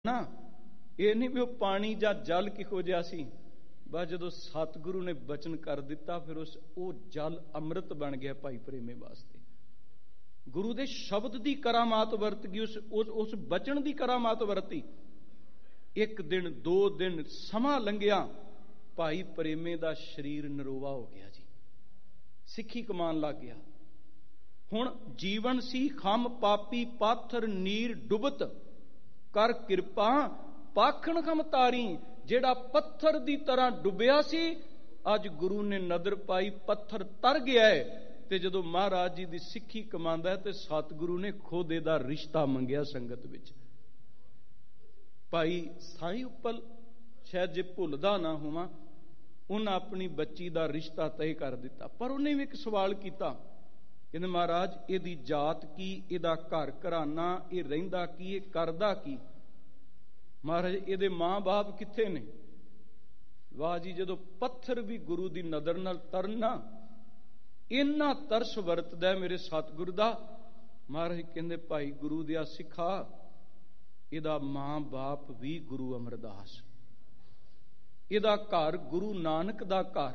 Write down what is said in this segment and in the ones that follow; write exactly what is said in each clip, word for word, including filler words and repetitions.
ਨਾ ਇਹ ਨਹੀਂ ਵੀ ਉਹ ਪਾਣੀ ਜਾਂ ਜਲ ਕਿਹੋ ਜਿਹਾ ਸੀ, ਬਸ ਜਦੋਂ ਸਤਿਗੁਰੂ ਨੇ ਬਚਨ ਕਰ ਦਿੱਤਾ ਫਿਰ ਉਸ ਉਹ ਜਲ ਅੰਮ੍ਰਿਤ ਬਣ ਗਿਆ ਭਾਈ ਪ੍ਰੇਮੇ ਵਾਸਤੇ। ਗੁਰੂ ਦੇ ਸ਼ਬਦ ਦੀ ਕਰਾਮਾਤ ਵਰਤ ਗਈ, ਉਸ ਉਸ ਬਚਨ ਦੀ ਕਰਾਮਾਤ ਵਰਤੀ। ਇੱਕ ਦਿਨ ਦੋ ਦਿਨ ਸਮਾਂ ਲੰਘਿਆ, ਭਾਈ ਪ੍ਰੇਮੇ ਦਾ ਸਰੀਰ ਨਰੋਵਾ ਹੋ ਗਿਆ ਜੀ, ਸਿੱਖੀ ਕਮਾਨ ਲੱਗ ਗਿਆ। ਹੁਣ ਜੀਵਨ ਸੀ ਖੰਮ ਪਾਪੀ ਪਾਥਰ ਨੀਰ ਡੁਬਤ, ਕਰ ਕਿਰਪਾ ਪਾਖਣ ਖਮ ਤਾਰੀ। ਜਿਹੜਾ ਪੱਥਰ ਦੀ ਤਰ੍ਹਾਂ ਡੁੱਬਿਆ ਸੀ, ਅੱਜ ਗੁਰੂ ਨੇ ਨਦਰ ਪਾਈ, ਪੱਥਰ ਤਰ ਗਿਆ ਹੈ। ਤੇ ਜਦੋਂ ਮਹਾਰਾਜ ਜੀ ਦੀ ਸਿੱਖੀ ਕਮਾਂਦਾ ਤੇ ਸਤਿਗੁਰੂ ਨੇ ਖੁਦ ਇਹਦਾ ਰਿਸ਼ਤਾ ਮੰਗਿਆ ਸੰਗਤ ਵਿੱਚ। ਭਾਈ ਸਾਈਂ ਉੱਪਲ ਸ਼ਾਇਦ ਜੇ ਭੁੱਲਦਾ ਨਾ ਹੋਵਾਂ, ਉਹਨਾਂ ਆਪਣੀ ਬੱਚੀ ਦਾ ਰਿਸ਼ਤਾ ਤੈਅ ਕਰ ਦਿੱਤਾ, ਪਰ ਉਹਨੇ ਵੀ ਇੱਕ ਸਵਾਲ ਕੀਤਾ, ਕਹਿੰਦੇ ਮਹਾਰਾਜ ਇਹਦੀ ਜਾਤ ਕੀ, ਇਹਦਾ ਘਰ ਘਰਾਨਾ, ਇਹ ਰਹਿੰਦਾ ਕੀ, ਇਹ ਕਰਦਾ ਕੀ। ਮਹਾਰਾਜ ਇਹਦੇ ਮਾਂ ਬਾਪ ਕਿੱਥੇ ਨੇ? ਵਾਹ ਜੀ, ਜਦੋਂ ਪੱਥਰ ਵੀ ਗੁਰੂ ਦੀ ਨਜ਼ਰ ਨਾਲ ਤਰਨਾ, ਇੰਨਾ ਤਰਸ ਵਰਤਦਾ ਮੇਰੇ ਸਤਿਗੁਰੂ ਦਾ। ਮਹਾਰਾਜ ਕਹਿੰਦੇ ਭਾਈ ਗੁਰੂ ਦਿਆ ਸਿੱਖਾ, ਇਹਦਾ ਮਾਂ ਬਾਪ ਵੀ ਗੁਰੂ ਅਮਰਦਾਸ, ਇਹਦਾ ਘਰ ਗੁਰੂ ਨਾਨਕ ਦਾ ਘਰ।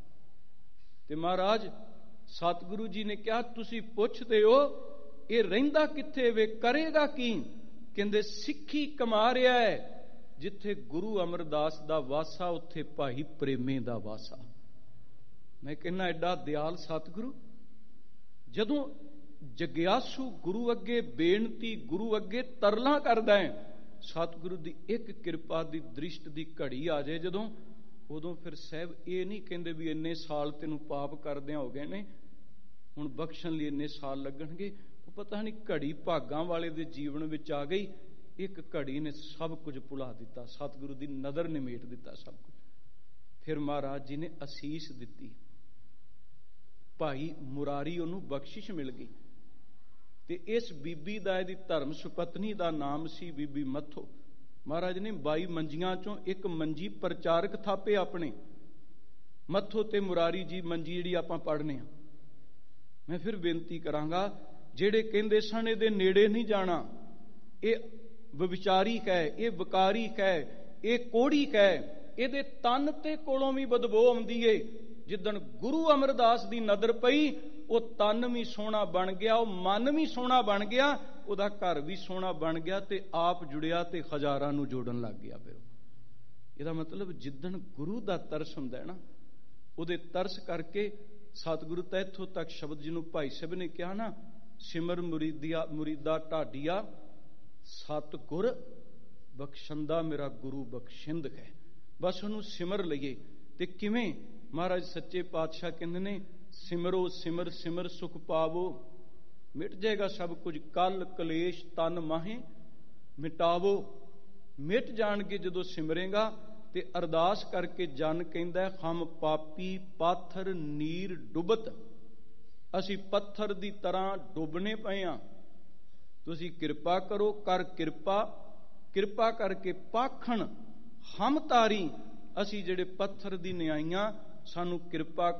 ਤੇ ਮਹਾਰਾਜ ਸਤਿਗੁਰੂ ਜੀ ਨੇ ਕਿਹਾ ਤੁਸੀਂ ਪੁੱਛਦੇ ਹੋ ਇਹ ਰਹਿੰਦਾ ਕਿੱਥੇ ਵੇ, ਕਰੇਗਾ ਕੀ? ਕਹਿੰਦੇ ਸਿੱਖੀ ਕਮਾ ਰਿਹਾ ਹੈ, ਜਿੱਥੇ ਗੁਰੂ ਅਮਰਦਾਸ ਦਾ ਵਾਸਾ ਉੱਥੇ ਭਾਈ ਪ੍ਰੇਮੇ ਦਾ ਵਾਸਾ। ਮੈਂ ਕਹਿੰਦਾ ਐਡਾ ਦਿਆਲ ਸਤਿਗੁਰੂ, ਜਦੋਂ ਜਗਿਆਸੂ ਗੁਰੂ ਅੱਗੇ ਬੇਨਤੀ, ਗੁਰੂ ਅੱਗੇ ਤਰਲਾ ਕਰਦਾ ਹੈ, ਸਤਿਗੁਰੂ ਦੀ ਇੱਕ ਕਿਰਪਾ ਦੀ ਦ੍ਰਿਸ਼ਟ ਦੀ ਘੜੀ ਆ ਜਾਏ ਜਦੋਂ, ਉਦੋਂ ਫਿਰ ਸਾਹਿਬ ਇਹ ਨਹੀਂ ਕਹਿੰਦੇ ਵੀ ਇੰਨੇ ਸਾਲ ਤੈਨੂੰ ਪਾਪ ਕਰਦਿਆਂ ਹੋ ਗਏ ਨੇ, ਹੁਣ ਬਖਸ਼ਣ ਲਈ ਇੰਨੇ ਸਾਲ ਲੱਗਣਗੇ। ਉਹ ਪਤਾ ਨਹੀਂ ਘੜੀ ਭਾਗਾਂ ਵਾਲੇ ਦੇ ਜੀਵਨ ਵਿੱਚ ਆ ਗਈ, ਇੱਕ ਘੜੀ ਨੇ ਸਭ ਕੁਝ ਭੁਲਾ ਦਿੱਤਾ, ਸਤਿਗੁਰੂ ਦੀ ਨਜ਼ਰ ਨਿਮੇਟ ਦਿੱਤਾ ਸਭ ਕੁਝ। ਫਿਰ ਮਹਾਰਾਜ ਜੀ ਨੇ ਅਸੀਸ ਦਿੱਤੀ, ਭਾਈ ਮੁਰਾਰੀ ਉਹਨੂੰ ਬਖਸ਼ਿਸ਼ ਮਿਲ ਗਈ। ਤੇ ਇਸ ਬੀਬੀ ਦਾ, ਇਹਦੀ ਧਰਮ ਸੁਪਤਨੀ ਦਾ ਨਾਮ ਸੀ ਬੀਬੀ ਮੱਥੋ। ਮਹਾਰਾਜ ਨੇ ਬਾਈ ਮੰਜੀਆਂ ਚੋਂ ਇੱਕ ਮੰਜੀ ਪ੍ਰਚਾਰਕ ਥਾਪੇ ਆਪਣੇ, ਮੱਥੋ ਤੇ ਮੁਰਾਰੀ ਜੀ ਮੰਜੀ ਜਿਹੜੀ ਆਪਾਂ ਪੜ੍ਹਨੇ ਆ। ਮੈਂ ਫਿਰ ਬੇਨਤੀ ਕਰਾਂਗਾ, ਜਿਹੜੇ ਕਹਿੰਦੇ ਸਨ ਇਹਦੇ ਨੇੜੇ ਨਹੀਂ ਜਾਣਾ, ਇਹ ਵਿਚਾਰੀਕ ਹੈ, ਇਹ ਵਿਕਾਰੀਕ ਹੈ, ਇਹ ਕੋੜੀਕ ਹੈ, ਇਹਦੇ ਤਨ ਤੇ ਕੋਲੋਂ ਵੀ ਬਦਬੂ ਆਉਂਦੀ ਏ। ਜਿੱਦਣ ਗੁਰੂ ਅਮਰਦਾਸ ਦੀ ਨਜ਼ਰ ਪਈ, ਉਹ ਤਨ ਵੀ ਸੋਹਣਾ ਬਣ ਗਿਆ, ਉਹ ਮਨ ਵੀ ਸੋਹਣਾ ਬਣ ਗਿਆ, ਉਹਦਾ ਘਰ ਵੀ ਸੋਹਣਾ ਬਣ ਗਿਆ, ਤੇ ਆਪ ਜੁੜਿਆ ਤੇ ਹਜ਼ਾਰਾਂ ਨੂੰ ਜੋੜਨ ਲੱਗ ਗਿਆ। ਫਿਰ ਇਹਦਾ ਮਤਲਬ ਜਿੱਦਣ ਗੁਰੂ ਦਾ ਤਰਸ ਹੁੰਦਾ ਨਾ, ਉਹਦੇ ਤਰਸ ਕਰਕੇ ਸਤਿਗੁਰੂ ਤਾਂ ਇੱਥੋਂ ਤੱਕ ਸ਼ਬਦ ਜਿਹਨੂੰ ਭਾਈ ਸਾਹਿਬ ਨੇ ਕਿਹਾ ਨਾ, ਸਿਮਰ ਮੁਰੀਦਿਆ ਮੁਰੀਦਾ ਢਾਡੀਆ, ਸਤਿਗੁਰ ਬਖਸ਼ੰਦਾ ਮੇਰਾ ਗੁਰੂ ਬਖਸ਼ਿੰਦ ਹੈ। ਬਸ ਉਹਨੂੰ ਸਿਮਰ ਲਈਏ। ਤੇ ਕਿਵੇਂ? ਮਹਾਰਾਜ ਸੱਚੇ ਪਾਤਸ਼ਾਹ ਕਹਿੰਦੇ ਨੇ, ਸਿਮਰੋ ਸਿਮਰ ਸਿਮਰ ਸੁਖ ਪਾਵੋ, ਮਿਟ ਜਾਏਗਾ ਸਭ ਕੁਝ, ਕਲ ਕਲੇਸ਼ ਤਨ ਮਾਹੇ ਮਿਟਾਵੋ। ਮਿਟ ਜਾਣਗੇ ਜਦੋਂ ਸਿਮਰੇਗਾ। ਤੇ ਅਰਦਾਸ ਕਰਕੇ ਜਨ ਕਹਿੰਦਾ, ਹਮ ਪਾਪੀ ਪਾਥਰ ਨੀਰ ਡੁਬਤ, ਅਸੀਂ ਪੱਥਰ ਦੀ ਤਰ੍ਹਾਂ ਡੁੱਬਣੇ ਪਏ ਹਾਂ, ਤੁਸੀਂ ਕਿਰਪਾ ਕਰੋ, ਕਰ ਕਿਰਪਾ, ਕਿਰਪਾ ਕਰਕੇ ਪਾਖਣ ਹਮ ਤਾਰੀ, ਅਸੀਂ ਜਿਹੜੇ ਪੱਥਰ ਦੀ ਨਿਆਈਆਂ, ਸਾਨੂੰ ਕਿਰਪਾ